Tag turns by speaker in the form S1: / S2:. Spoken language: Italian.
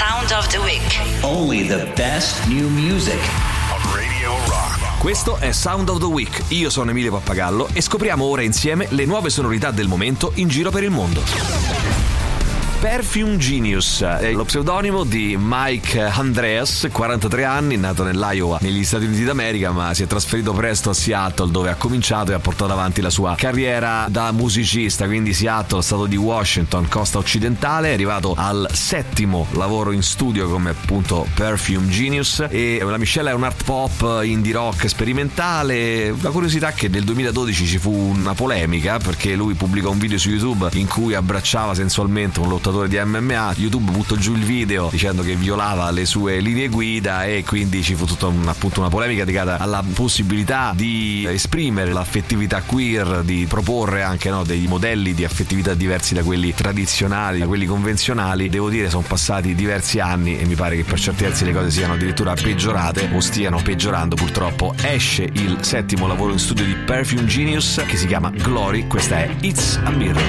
S1: Sound of the Week.
S2: Only the best new music.
S3: On Radio Rock.
S4: Questo è Sound of the Week, io sono Emilio Pappagallo e scopriamo ora insieme le nuove sonorità del momento in giro per il mondo. Perfume Genius è lo pseudonimo di Mike Andreas, 43 anni, nato nell'Iowa negli Stati Uniti d'America, ma si è trasferito presto a Seattle, dove ha cominciato e ha portato avanti la sua carriera da musicista. Quindi Seattle, stato di Washington, costa occidentale, è arrivato al 7° lavoro in studio come appunto Perfume Genius, e la miscela è un art pop indie rock sperimentale. La curiosità è che nel 2012 ci fu una polemica perché lui pubblicò un video su YouTube in cui abbracciava sensualmente un lottatore di MMA. YouTube buttò giù il video dicendo che violava le sue linee guida, e quindi ci fu tutta una polemica legata alla possibilità di esprimere l'affettività queer, di proporre anche dei modelli di affettività diversi da quelli tradizionali, da quelli convenzionali. Devo dire, sono passati diversi anni e mi pare che per certi versi le cose siano addirittura peggiorate o stiano peggiorando. Purtroppo esce il 7° lavoro in studio di Perfume Genius che si chiama Glory. Questa è It's a Mirror.